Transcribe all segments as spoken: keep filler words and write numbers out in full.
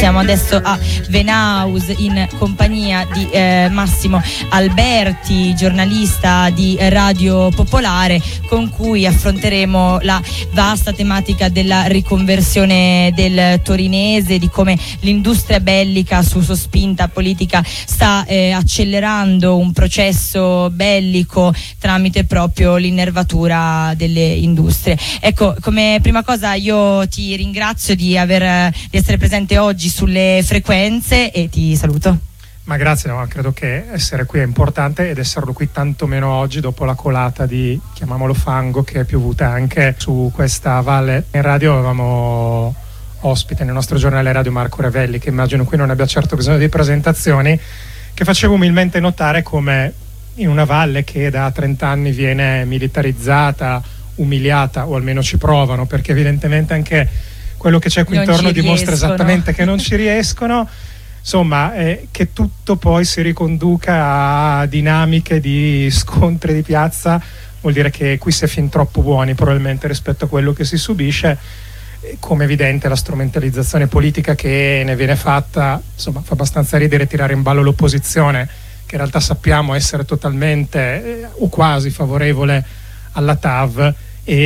Siamo adesso a Venaus in compagnia di eh, Massimo Alberti, giornalista di Radio Popolare, con cui affronteremo la vasta tematica della riconversione del torinese, di come l'industria bellica su sospinta politica sta eh, accelerando un processo bellico tramite proprio l'innervatura delle industrie. Ecco, come prima cosa io ti ringrazio di aver di essere presente oggi sulle frequenze e ti saluto. Ma grazie, no, credo che essere qui è importante, ed esserlo qui tanto meno oggi dopo la colata di, chiamiamolo fango, che è piovuta anche su questa valle. In radio avevamo ospite nel nostro giornale radio Marco Revelli, che immagino qui non abbia certo bisogno di presentazioni, che faceva umilmente notare come in una valle che da trenta anni viene militarizzata, umiliata, o almeno ci provano, perché evidentemente anche quello che c'è qui non intorno dimostra riescono. esattamente che non ci riescono. Insomma, eh, che tutto poi si riconduca a dinamiche di scontri di piazza vuol dire che qui si è fin troppo buoni probabilmente rispetto a quello che si subisce. E come evidente la strumentalizzazione politica che ne viene fatta, insomma, fa abbastanza ridere tirare in ballo l'opposizione, che in realtà sappiamo essere totalmente eh, o quasi favorevole alla T A V, e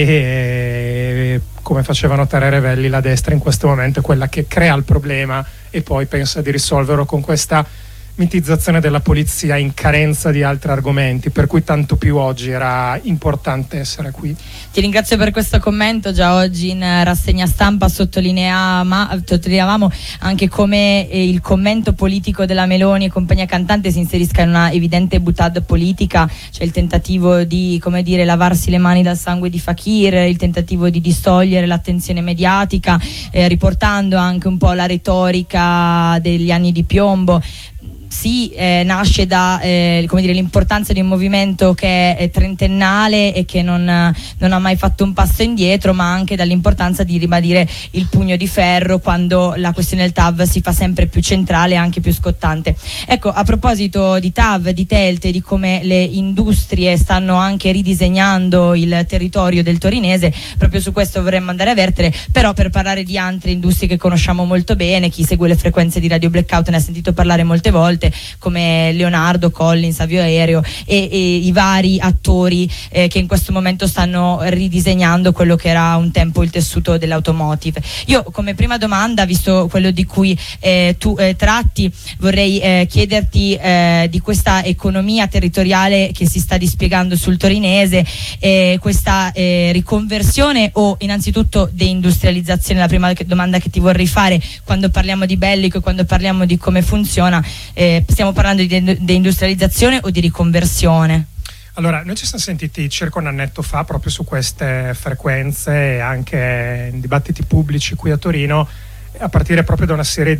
eh, come faceva notare Revelli, la destra in questo momento è quella che crea il problema e poi pensa di risolverlo con questa mitizzazione della polizia in carenza di altri argomenti, per cui tanto più oggi era importante essere qui. Ti ringrazio per questo commento. Già oggi in rassegna stampa sottolineavamo, sottolineavamo anche come eh, il commento politico della Meloni e compagnia cantante si inserisca in una evidente boutade politica, cioè il tentativo di, come dire, lavarsi le mani dal sangue di Fakir, il tentativo di distogliere l'attenzione mediatica, eh, riportando anche un po' la retorica degli anni di piombo. Sì, eh, nasce da eh, come dire, l'importanza di un movimento che è trentennale e che non, non ha mai fatto un passo indietro, ma anche dall'importanza di ribadire il pugno di ferro quando la questione del T A V si fa sempre più centrale e anche più scottante. Ecco, a proposito di T A V, di Telte, di come le industrie stanno anche ridisegnando il territorio del torinese, proprio su questo vorremmo andare a vertere, però per parlare di altre industrie che conosciamo molto bene, chi segue le frequenze di Radio Blackout ne ha sentito parlare molte volte, come Leonardo, Collins, Avio Aereo e, e i vari attori eh, che in questo momento stanno ridisegnando quello che era un tempo il tessuto dell'automotive. Io come prima domanda, visto quello di cui eh, tu eh, tratti, vorrei eh, chiederti eh, di questa economia territoriale che si sta dispiegando sul torinese, eh, questa eh, riconversione o innanzitutto deindustrializzazione. La prima domanda che ti vorrei fare, quando parliamo di bellico e quando parliamo di come funziona, eh, stiamo parlando di deindustrializzazione o di riconversione? Allora, noi ci siamo sentiti circa un annetto fa proprio su queste frequenze e anche in dibattiti pubblici qui a Torino, a partire proprio da una serie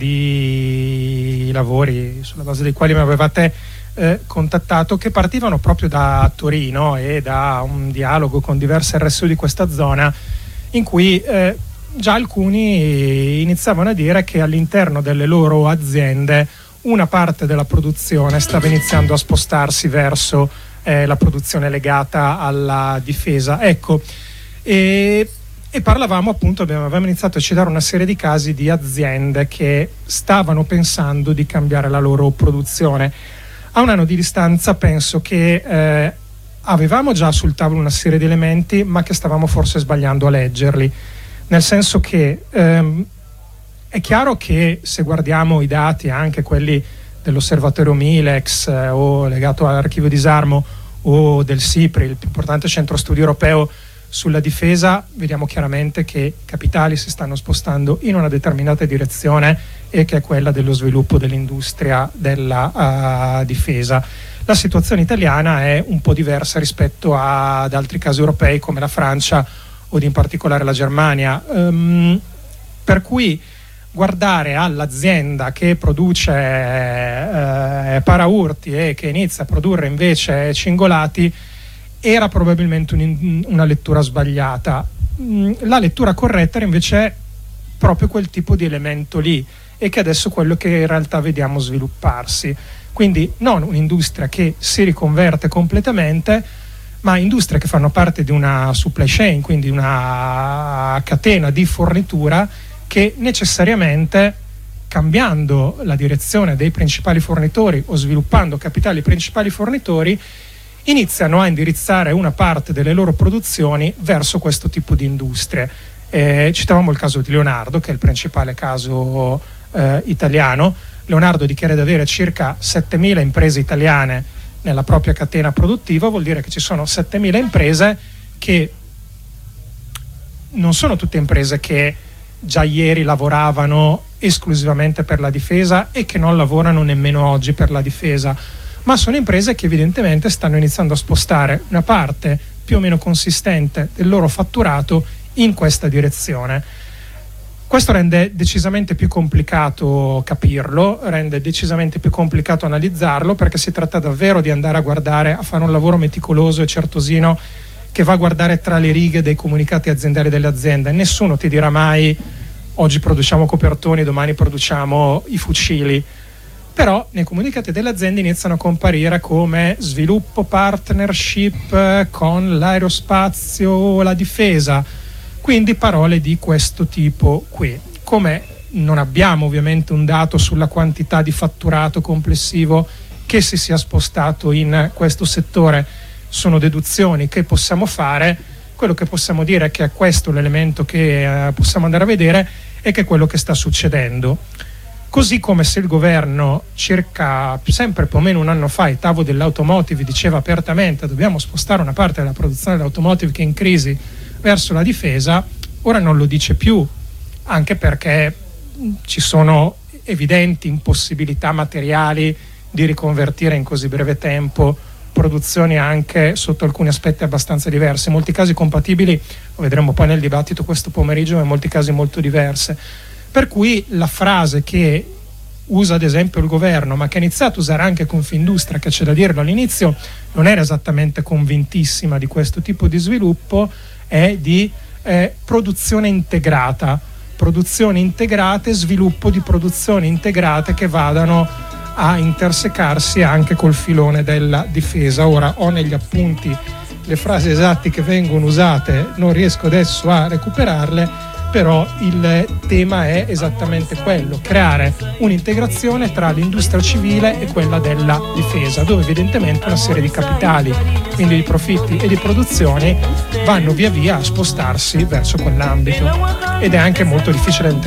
di lavori sulla base dei quali mi avevate eh, contattato, che partivano proprio da Torino e da un dialogo con diverse R S U di questa zona, in cui eh, già alcuni iniziavano a dire che all'interno delle loro aziende una parte della produzione stava iniziando a spostarsi verso eh, la produzione legata alla difesa. Ecco, e, e parlavamo appunto, abbiamo, avevamo iniziato a citare una serie di casi di aziende che stavano pensando di cambiare la loro produzione. A un anno di distanza penso che eh, avevamo già sul tavolo una serie di elementi, ma che stavamo forse sbagliando a leggerli, nel senso che ehm, è chiaro che se guardiamo i dati, anche quelli dell'osservatorio Milex eh, o legato all'archivio disarmo o del SIPRI, il più importante centro studi europeo sulla difesa, vediamo chiaramente che i capitali si stanno spostando in una determinata direzione, e che è quella dello sviluppo dell'industria della uh, difesa. La situazione italiana è un po' diversa rispetto a, ad altri casi europei come la Francia o in particolare la Germania, um, per cui guardare all'azienda che produce eh, paraurti e che inizia a produrre invece cingolati era probabilmente un, una lettura sbagliata. La lettura corretta era invece proprio quel tipo di elemento lì, e che adesso è quello che in realtà vediamo svilupparsi. Quindi non un'industria che si riconverte completamente, ma industrie che fanno parte di una supply chain, quindi una catena di fornitura che necessariamente cambiando la direzione dei principali fornitori o sviluppando capitali principali fornitori, iniziano a indirizzare una parte delle loro produzioni verso questo tipo di industrie. Eh, citavamo il caso di Leonardo, che è il principale caso eh, italiano. Leonardo dichiara di avere circa settemila imprese italiane nella propria catena produttiva, vuol dire che ci sono settemila imprese che non sono tutte imprese che già ieri lavoravano esclusivamente per la difesa e che non lavorano nemmeno oggi per la difesa, ma sono imprese che evidentemente stanno iniziando a spostare una parte più o meno consistente del loro fatturato in questa direzione. Questo rende decisamente più complicato capirlo, rende decisamente più complicato analizzarlo, perché si tratta davvero di andare a guardare, a fare un lavoro meticoloso e certosino che va a guardare tra le righe dei comunicati aziendali delle aziende. Nessuno ti dirà mai oggi produciamo copertoni, domani produciamo i fucili. Però nei comunicati delle aziende iniziano a comparire come sviluppo, partnership con l'aerospazio, la difesa, quindi parole di questo tipo qui. Come non abbiamo ovviamente un dato sulla quantità di fatturato complessivo che si sia spostato in questo settore, sono deduzioni che possiamo fare. Quello che possiamo dire è che è questo l'elemento che eh, possiamo andare a vedere e che è quello che sta succedendo. Così come se il governo circa sempre più o meno un anno fa ai tavoli dell'automotive diceva apertamente dobbiamo spostare una parte della produzione dell'automotive che è in crisi verso la difesa, ora non lo dice più, anche perché ci sono evidenti impossibilità materiali di riconvertire in così breve tempo produzioni anche sotto alcuni aspetti abbastanza diversi, in molti casi compatibili, lo vedremo poi nel dibattito questo pomeriggio, ma in molti casi molto diverse. Per cui la frase che usa ad esempio il governo, ma che ha iniziato a usare anche Confindustria, che c'è da dirlo all'inizio, non era esattamente convintissima di questo tipo di sviluppo, è di eh, produzione integrata, produzioni integrate, sviluppo di produzioni integrate che vadano a intersecarsi anche col filone della difesa. Ora ho negli appunti le frasi esatte che vengono usate, non riesco adesso a recuperarle, però il tema è esattamente quello: creare un'integrazione tra l'industria civile e quella della difesa, dove evidentemente una serie di capitali, quindi di profitti e di produzioni, vanno via via a spostarsi verso quell'ambito, ed è anche molto difficile